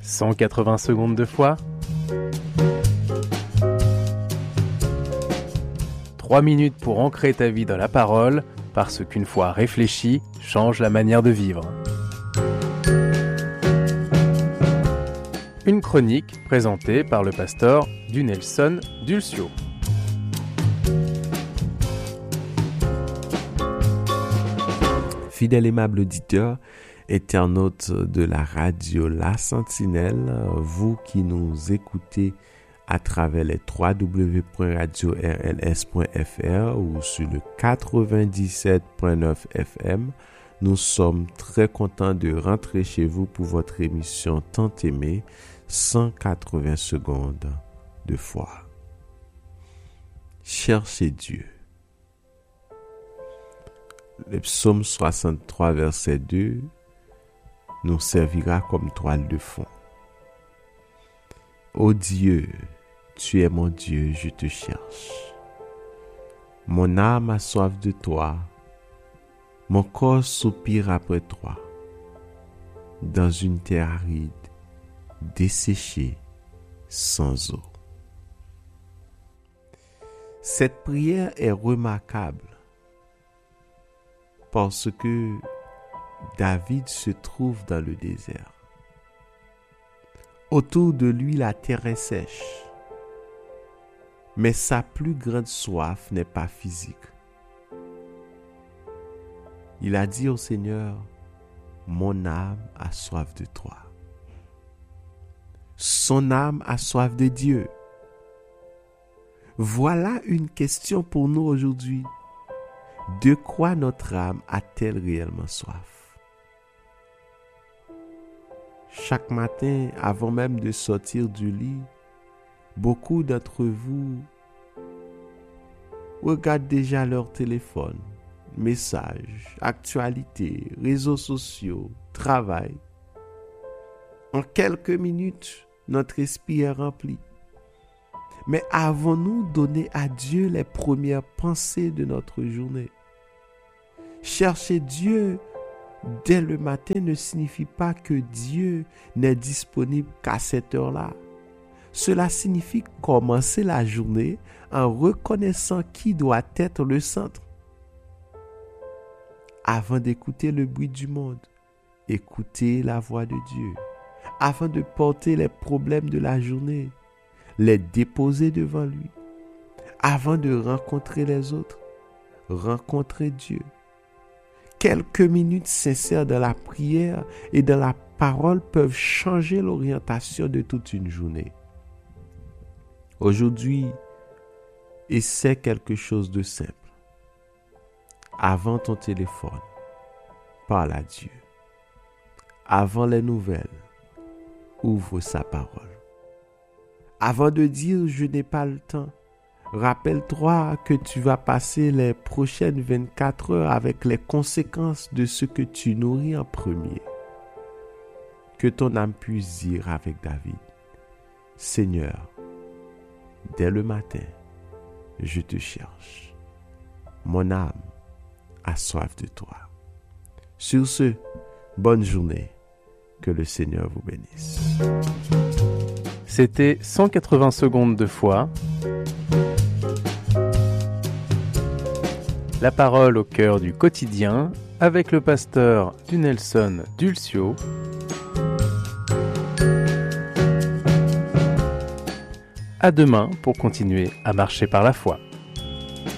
180 secondes de foi. 3 minutes pour ancrer ta vie dans la parole, parce qu'une foi réfléchie change la manière de vivre. Une chronique présentée par le pasteur Dunelson Dulcio. Fidèle aimable auditeur, internaute de la radio La Sentinelle, vous qui nous écoutez à travers les www.radio-rls.fr ou sur le 97.9 FM, nous sommes très contents de rentrer chez vous pour votre émission tant aimée, 180 secondes de foi. Cherchez Dieu. Le psaume 63, verset 2, nous servira comme toile de fond. Ô Dieu, tu es mon Dieu, je te cherche. Mon âme a soif de toi, mon corps soupire après toi, dans une terre aride, desséchée, sans eau. Cette prière est remarquable parce que David se trouve dans le désert. Autour de lui, la terre est sèche. Mais sa plus grande soif n'est pas physique. Il a dit au Seigneur, « Mon âme a soif de toi. » Son âme a soif de Dieu. Voilà une question pour nous aujourd'hui. De quoi notre âme a-t-elle réellement soif? Chaque matin, avant même de sortir du lit, beaucoup d'entre vous regardent déjà leur téléphone, messages, actualités, réseaux sociaux, travail. En quelques minutes, notre esprit est rempli. Mais avons-nous donné à Dieu les premières pensées de notre journée? Chercher Dieu dès le matin ne signifie pas que Dieu n'est disponible qu'à cette heure-là. Cela signifie commencer la journée en reconnaissant qui doit être le centre. Avant d'écouter le bruit du monde, écoutez la voix de Dieu. Avant de porter les problèmes de la journée, les déposer devant lui. Avant de rencontrer les autres, rencontrer Dieu. Quelques minutes sincères dans la prière et dans la parole peuvent changer l'orientation de toute une journée. Aujourd'hui, essaie quelque chose de simple. Avant ton téléphone, parle à Dieu. Avant les nouvelles, ouvre sa parole. Avant de dire « je n'ai pas le temps », rappelle-toi que tu vas passer les prochaines 24 heures avec les conséquences de ce que tu nourris en premier. Que ton âme puisse dire avec David, « Seigneur, dès le matin, je te cherche. Mon âme a soif de toi. » Sur ce, bonne journée. Que le Seigneur vous bénisse. C'était 180 secondes de foi. La parole au cœur du quotidien avec le pasteur Dunelson Dulcio. À demain pour continuer à marcher par la foi.